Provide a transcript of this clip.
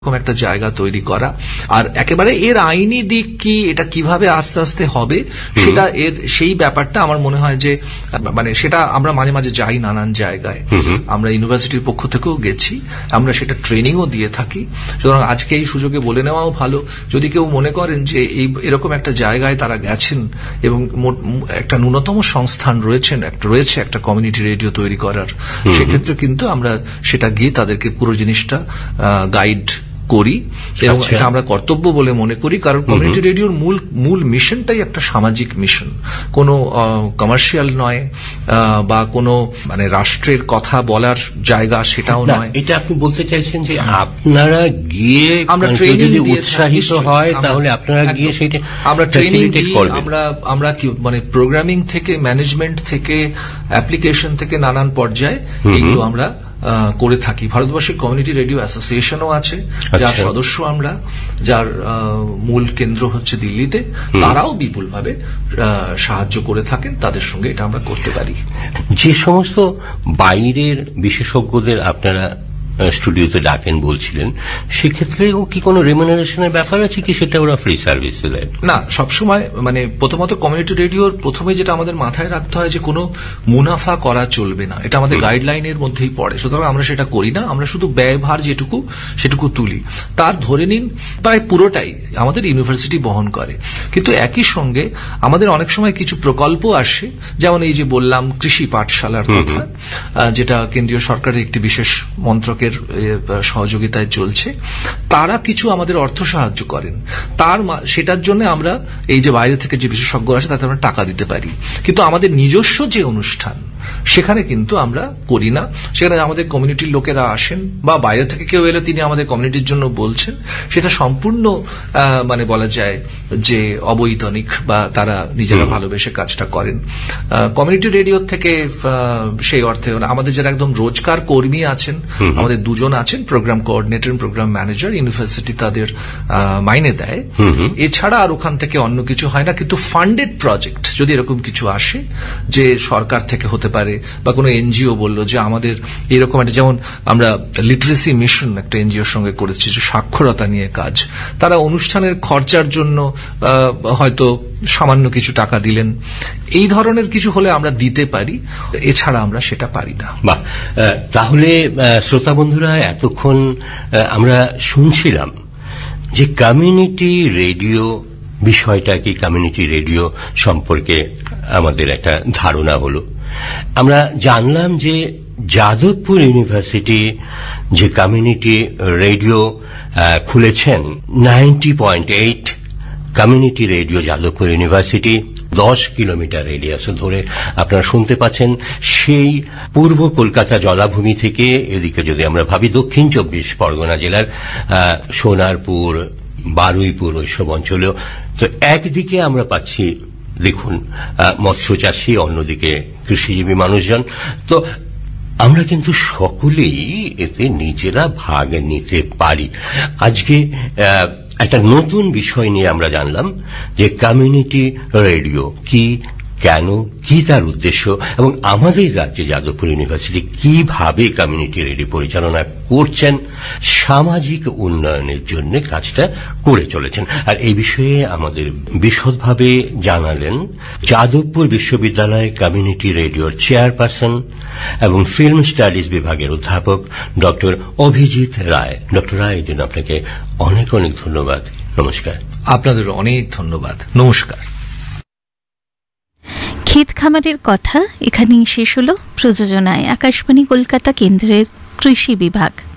একটা জায়গা তৈরি করা, আর একেবারে এর আইনি দিক কি, এটা কিভাবে আস্তে আস্তে হবে, সেটা সেই ব্যাপারটা আমার মনে হয় যে মানে সেটা আমরা মাঝে মাঝে যাই নানান জায়গায়, আমরা ইউনিভার্সিটির পক্ষ থেকেও গেছি, আমরা সেটা ট্রেনিংও দিয়ে থাকি। সুতরাং আজকে এই সুযোগে বলে নেওয়াও ভালো, যদি কেউ মনে করেন যে এরকম একটা জায়গায় তারা গেছেন এবং একটা ন্যূনতম সংস্থান রয়েছে একটা কমিউনিটি রেডিও তৈরি করার, সেক্ষেত্রে কিন্তু আমরা সেটা গিয়ে তাদেরকে পুরো জিনিসটা গাইড করি এবং এটা আমরা কর্তব্য বলে মনে করি, কারণ কমিউনিটি রেডিওর মূল মিশনটাই একটা সামাজিক মিশন, কোনো কমার্শিয়াল নয় বা কোনো মানে রাষ্ট্রের কথা বলার জায়গা সেটাও নয়। এটা আপনি বলতে চাইছেন যে আপনারা গিয়ে আমরা যদি উৎসাহিত হয় তাহলে আপনারা গিয়ে সেটা আমরা ট্রেনিং দিই, আমরা কি মানে প্রোগ্রামিং থেকে ম্যানেজমেন্ট থেকে অ্যাপ্লিকেশন থেকে নানান পর্যায়ে এইগুলো আমরা করে থাকি। ভারতবর্ষের কমিউনিটি রেডিও অ্যাসোসিয়েশনও আছে, যার সদস্য আমরা, যার মূল কেন্দ্র হচ্ছে দিল্লিতে, তারাও বিপুলভাবে সাহায্য করে থাকেন, তাদের সঙ্গে এটা আমরা করতে পারি। যে সমস্ত বাইরের বিশেষজ্ঞদের আপনারা স্টুডিওতে ডাকেন বলছিলেন, সেক্ষেত্রেও কি কোনো রেমুনারেশনের ব্যাপার আছে কি, সেটা ওরা ফ্রি সার্ভিস দেয়? না, সবসময় মানে প্রথমত কমিউনিটি রেডিওর প্রথমে যেটা আমাদের মাথায় রাখতে হয় যে কোনো মুনাফা করা চলবে না, এটা আমাদের গাইডলাইনের মধ্যেই পড়ে। সুতরাং আমরা সেটা করি না, আমরা শুধু ব্যয়ভার সেটুকু তুলি, তার ধরে নিন প্রায় পুরোটাই আমাদের ইউনিভার্সিটি বহন করে। কিন্তু একই সঙ্গে আমাদের অনেক সময় কিছু প্রকল্প আসে, যেমন এই যে বললাম কৃষি পাঠশালার কথা, যেটা কেন্দ্রীয় সরকারের একটি বিশেষ মন্ত্রকের সহযোগিতায় চলছে, তারা কিছু আমাদের অর্থ সাহায্য করেন, সেটার জন্য আমরা এই যে বাইরে থেকে যে বিশেষজ্ঞ আসে তাতে আমরা টাকা দিতে পারি। কিন্তু আমাদের নিজস্ব যে অনুষ্ঠান সেখানে কিন্তু আমরা করি না, সেখানে আমাদের কমিউনিটির লোকেরা আসেন বা বাইরে থেকে কেউ এলে তিনি আমাদের কমিউনিটির জন্য বলছেন, সেটা সম্পূর্ণ মানে বলা যায় যে অবৈতনিক, বা তারা নিজেরা ভালোবেসে কাজটা করেন। কমিউনিটি রেডিও থেকে সেই অর্থে আমাদের যারা একদম রোজকার কর্মী আছেন, আমাদের দুজন আছেন, programme coordinator, programme manager, university তাদের মাইনে দেয়, এছাড়া আর ওখান থেকে অন্য কিছু হয় না। কিন্তু ফান্ডেড প্রজেক্ট যদি এরকম কিছু আসে, যে সরকার থেকে হতে পারে বা কোনো এনজিও বললো যে আমাদের এরকম একটা, যেমন আমরা লিটারেসি মিশন একটা এনজিওর সঙ্গে করেছি যে সাক্ষরতা নিয়ে কাজ, তারা অনুষ্ঠানের খরচার জন্য হয়তো সামান্য কিছু টাকা দিলেন, এই ধরনের কিছু হলে আমরা দিতে পারি, এছাড়া আমরা সেটা পারি না। বাহ, তাহলে শ্রোতা বন্ধুরা, এতক্ষণ আমরা শুনছিলাম যে কমিউনিটি রেডিও বিষয়টা কি, কমিউনিটি রেডিও সম্পর্কে আমাদের একটা ধারণা হলো। আমরা জানলাম যে যাদবপুর ইউনিভার্সিটি যে কমিউনিটি রেডিও খুলেছেন, 90.8 community radio Jadavpur university, 10 kilometre radius ধরে আপনারা শুনতে পাচ্ছেন। সেই পূর্ব কলকাতা জলাভূমি থেকে এদিকে যদি আমরা ভাবি, দক্ষিণ 24 পরগনা জেলার সোনারপুর, বারুইপুর, ওইসব অঞ্চলেও। তো একদিকে আমরা পাচ্ছি দেখুন মৎস্য চাষী, অন্যদিকে কৃষিজীবী মানুষজন। তো আমরা কিন্তু সকলেই এতে নিজেরা ভাগ নিতে পারি। আজকে একটা নতুন বিষয় নিয়ে আমরা জানলাম যে কমিউনিটি রেডিও কি, কেন, কি তার উদ্দেশ্য, এবং আমাদের রাজ্যে যাদবপুর ইউনিভার্সিটি কিভাবে কমিউনিটি রেডিও পরিচালনা করছেন, সামাজিক উন্নয়নের জন্য কাজটা করে চলেছেন। আর এই বিষয়ে আমাদের বিশদভাবে জানালেন যাদবপুর বিশ্ববিদ্যালয় কমিউনিটি রেডিওর চেয়ারপারসন এবং ফিল্ম স্টাডিজ বিভাগের অধ্যাপক ডক্টর অভিজিৎ রায়। ডক্টর রায়, এই জন্য আপনাকে অনেক অনেক ধন্যবাদ। নমস্কার। আপনাদের অনেক ধন্যবাদ। নমস্কার। ক্ষেত খামারের কথা এখানেই শেষ হলো। প্রযোজনায় আকাশবাণী কলকাতা কেন্দ্রের কৃষি বিভাগ।